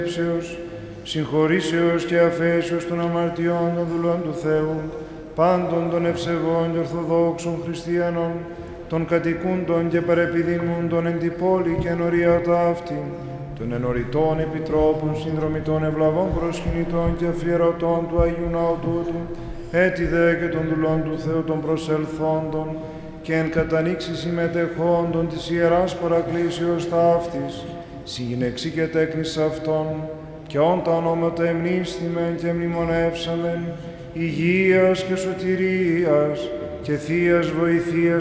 συγχωρήσεως και αφέσεως των αμαρτιών των δουλών του Θεού, πάντων των ευσεβών και ορθοδόξων χριστιανών, των κατοικούντων και παρεπιδημούντων εν την πόλη και ενωρία ταύτη, των ενωρητών επιτρόπων, συνδρομητών ευλαβών προσκυνητών και αφιερωτών του Αγίου Ναού τούτου, έτι δε και των δουλών του Θεού των προσελθόντων, και εν κατανοίξει συμμετεχόντων της Ιεράς Παρακλήσεως ταύτης, συγγυνεξή και τέκνης αυτών, και όν τα ονόματα εμνίστημεν και μνημονεύσαμεν, υγείας και σωτηρίας και θείας βοηθείας